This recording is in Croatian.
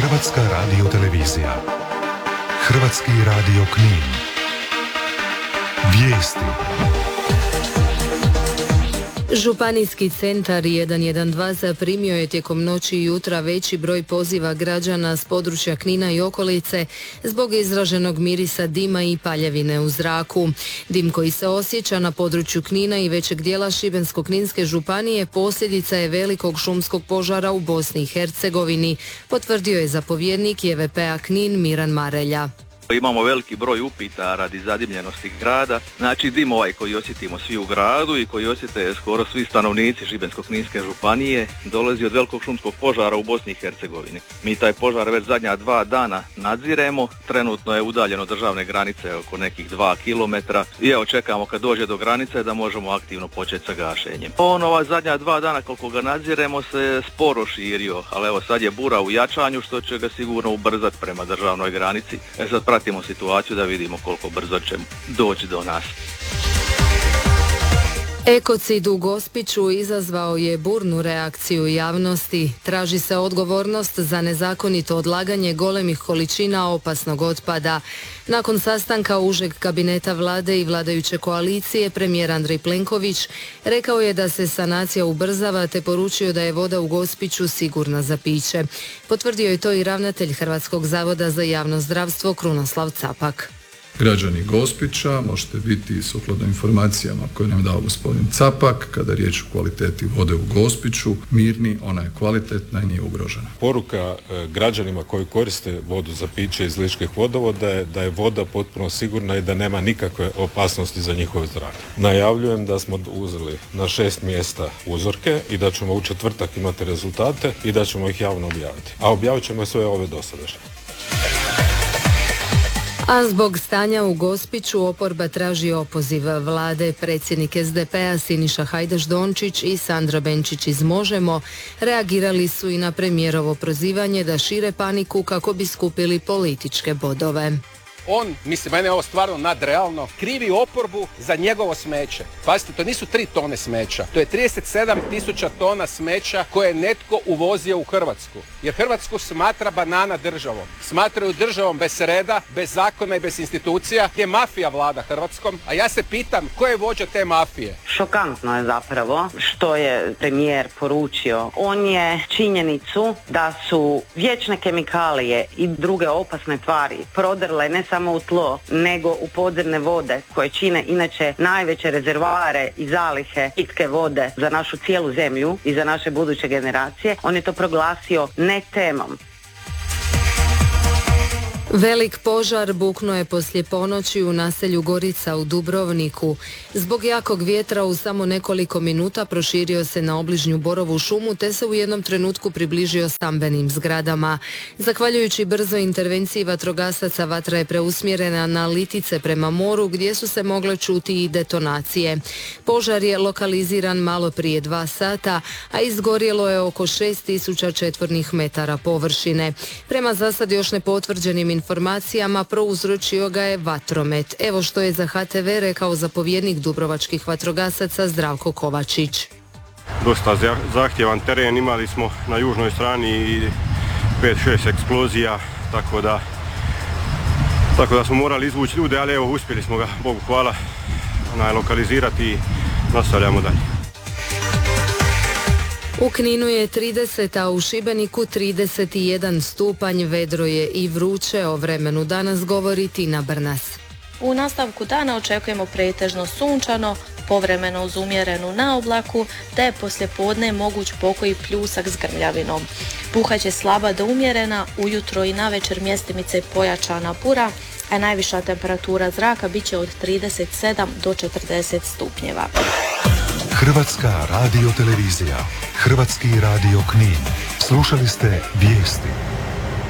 Hrvatska radiotelevizija. Hrvatski radio Knin. Vijesti. Županijski centar 112 zaprimio je tijekom noći i jutra veći broj poziva građana s područja Knina i okolice zbog izraženog mirisa dima i paljevine u zraku. Dim koji se osjeća na području Knina i većeg dijela Šibensko-kninske županije posljedica je velikog šumskog požara u Bosni i Hercegovini, potvrdio je zapovjednik JVP-a Knin Miran Marelja. Imamo veliki broj upita radi zadimljenosti grada, znači dim ovaj koji osjetimo svi u gradu i koji osjete skoro svi stanovnici Šibensko-kninske županije dolazi od velikog šumskog požara u Bosni i Hercegovini. Mi taj požar već zadnja 2 dana nadziremo, trenutno je udaljeno od državne granice oko nekih 2 kilometra i evo čekamo kad dođe do granice da možemo aktivno početi sa gašenjem. Ova zadnja 2 dana koliko ga nadziremo se sporo širio, ali evo sad je bura u jačanju što će ga sigurno ubrzati prema državnoj granici. Sad pratimo situaciju da vidimo koliko brzo će doći do nas. Ekocid u Gospiću izazvao je burnu reakciju javnosti. Traži se odgovornost za nezakonito odlaganje golemih količina opasnog otpada. Nakon sastanka užeg kabineta vlade i vladajuće koalicije, premijer Andrej Plenković rekao je da se sanacija ubrzava te poručio da je voda u Gospiću sigurna za piće. Potvrdio je to i ravnatelj Hrvatskog zavoda za javno zdravstvo Krunoslav Capak. Građani Gospića možete biti sukladno informacijama koje nam je dao gospodin Capak, kada je riječ o kvaliteti vode u Gospiću, mirni, ona je kvalitetna i nije ugrožena. Poruka građanima koji koriste vodu za piće iz ličkih vodovoda je da je voda potpuno sigurna i da nema nikakve opasnosti za njihove zdravlje. Najavljujem da smo uzeli na 6 mjesta uzorke i da ćemo u četvrtak imati rezultate i da ćemo ih javno objaviti. A objavit ćemo sve ove dosadašnje. A zbog stanja u Gospiću oporba traži opoziv vlade. Predsjednik SDP-a Siniša Hajdaš Dončić i Sandra Benčić iz Možemo reagirali su i na premijerovo prozivanje da šire paniku kako bi skupili političke bodove. On, mislim, mene je ovo stvarno nadrealno, krivi oporbu za njegovo smeće. Pazite, to nisu 3 tone smeća, to je 37.000 tona smeća koje je netko uvozio u Hrvatsku. Jer Hrvatsku smatra banana državom. Smatraju državom bez reda, bez zakona i bez institucija, gdje mafija vlada Hrvatskom. A ja se pitam, ko je vođa te mafije? Šokantno je zapravo što je premijer poručio. On je činjenicu da su vječne kemikalije i druge opasne tvari prodrle ne samo u tlo, nego u podzemne vode koje čine inače najveće rezervoare i zalihe pitke vode za našu cijelu zemlju i za naše buduće generacije. On je to proglasio ne temom. Velik požar buknuo je poslije ponoći u naselju Gorica u Dubrovniku. Zbog jakog vjetra u samo nekoliko minuta proširio se na obližnju borovu šumu te se u jednom trenutku približio stambenim zgradama. Zahvaljujući brzoj intervenciji vatrogasaca vatra je preusmjerena na Litice prema moru gdje su se mogle čuti i detonacije. Požar je lokaliziran malo prije 2 sata, a izgorjelo je oko 6000 četvornih metara površine. Prema za sad još nepotvrđenim informacijama prouzročio ga je vatromet. Evo što je za HTV rekao zapovjednik dubrovačkih vatrogasaca Zdravko Kovačić. Dosta zahtjevan teren, imali smo na južnoj strani i 5-6 eksplozija, tako da smo morali izvući ljude, ali evo uspjeli smo ga, Bogu hvala, lokalizirati i nastavljamo dalje. U Kninu je 30, a u Šibeniku 31 stupanj, vedro je i vruće. O vremenu danas govori Tina Brnas. U nastavku dana očekujemo pretežno sunčano, povremeno uz umjerenu naoblaku, te poslijepodne moguć pokoji pljusak s grmljavinom. Puhaće slaba do umjerena, ujutro i navečer mjestimice pojačana bura, a najviša temperatura zraka bit će od 37 do 40 stupnjeva. Hrvatska radiotelevizija. Hrvatski radio Knin. Slušali ste vijesti.